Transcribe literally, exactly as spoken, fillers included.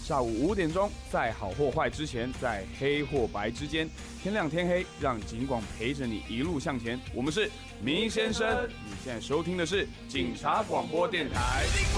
下午五点钟，在好或坏之前，在黑或白之间，天亮天黑，让警广陪着你一路向前。我们是明先生，你现在收听的是警察广播电台。